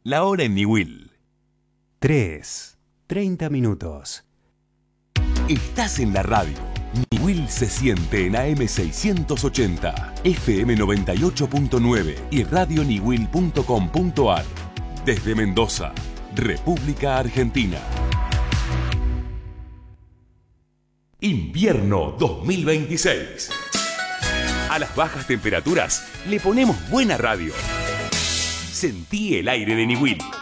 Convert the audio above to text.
La hora en Niwil. 3:30 minutos. Estás en la radio. Niwil se siente en AM680, FM 98.9 y radioniwil.com.ar. Desde Mendoza, República Argentina. Invierno 2026. A las bajas temperaturas le ponemos buena radio. Sentí el aire de Niwil.